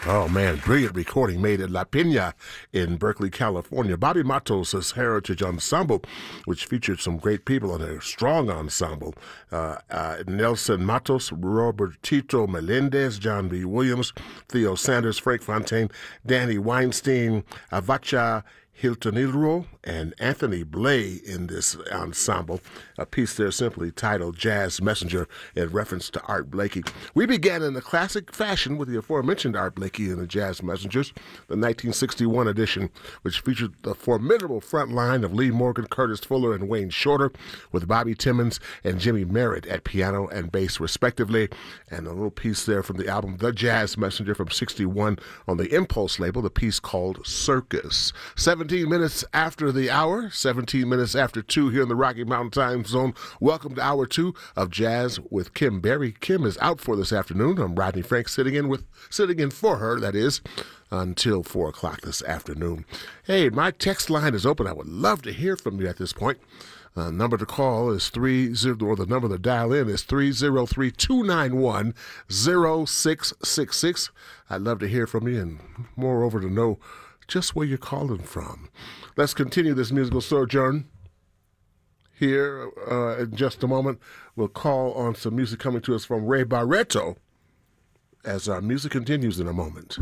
Oh, man, brilliant recording made at La Piña in Berkeley, California. Bobby Matos' Heritage Ensemble, which featured some great people in a strong ensemble. Nelson Matos, Robertito Melendez, John B. Williams, Theo Sanders, Frank Fontaine, Danny Weinstein, Avacha Hiltonilro, and Anthony Blay in this ensemble. A piece there simply titled Jazz Messenger in reference to Art Blakey. We began in the classic fashion with the aforementioned Art Blakey and the Jazz Messengers, the 1961 edition, which featured the formidable front line of Lee Morgan, Curtis Fuller, and Wayne Shorter, with Bobby Timmons and Jimmy Merritt at piano and bass, respectively. And a little piece there from the album The Jazz Messenger from 61 on the Impulse label, the piece called Circus. 17 minutes after the hour, 17 minutes after 2 here in the Rocky Mountain Time Zone. Welcome to Hour 2 of Jazz with Kim Berry. Kim is out for this afternoon. I'm Rodney Frank sitting in for her, that is, until 4 o'clock this afternoon. Hey, my text line is open. I would love to hear from you at this point. Number to call is the number to dial in is 303-291-0666. I'd love to hear from you and moreover to know just where you're calling from. Let's continue this musical sojourn here in just a moment. We'll call on some music coming to us from Ray Barretto as our music continues in a moment.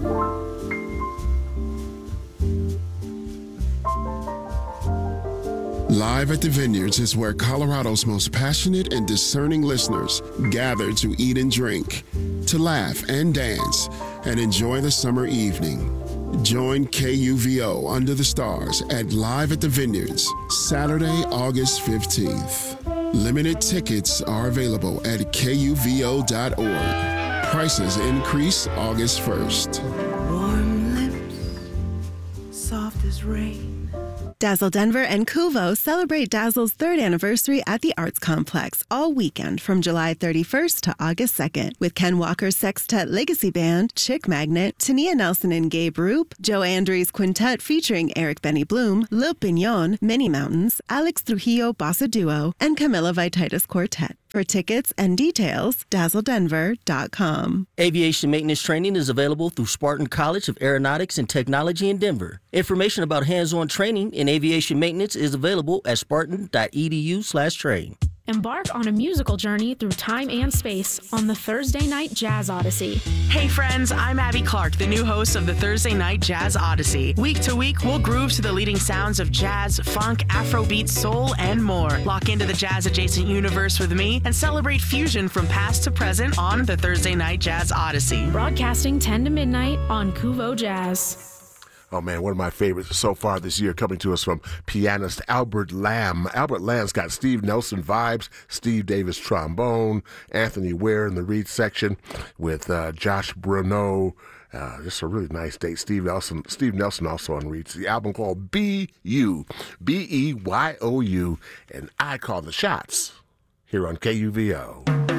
Live at the Vineyards is where Colorado's most passionate and discerning listeners gather to eat and drink, to laugh and dance, and enjoy the summer evening. Join KUVO Under the Stars at Live at the Vineyards, Saturday, August 15th. Limited tickets are available at KUVO.org. Prices increase August 1st. Warm lips, soft as rain. Dazzle Denver and Kuvo celebrate Dazzle's 3rd anniversary at the Arts Complex all weekend from July 31st to August 2nd with Ken Walker's Sextet Legacy Band, Chick Magnet, Tania Nelson and Gabe Roop, Joe Andrews Quintet featuring Eric Benny Bloom, Lil Pignon, Many Mountains, Alex Trujillo Bossa Duo, and Camila Vititis Quartet. For tickets and details, dazzledenver.com. Aviation maintenance training is available through Spartan College of Aeronautics and Technology in Denver. Information about hands-on training in aviation maintenance is available at spartan.edu/train. Embark on a musical journey through time and space on the Thursday Night Jazz Odyssey. Hey friends, I'm Abby Clark, the new host of the Thursday Night Jazz Odyssey. Week to week, we'll groove to the leading sounds of jazz, funk, Afrobeat, soul, and more. Lock into the jazz-adjacent universe with me and celebrate fusion from past to present on the Thursday Night Jazz Odyssey. Broadcasting 10 to midnight on Kuvo Jazz. Oh, man, one of my favorites so far this year coming to us from pianist Albert Lamb. Albert Lamb's got Steve Nelson vibes, Steve Davis trombone, Anthony Ware in the reed section with Josh Bruneau. Just a really nice date. Steve Nelson also on reeds. The album called B.U. B-E-Y-O-U. And I call the shots here on KUVO.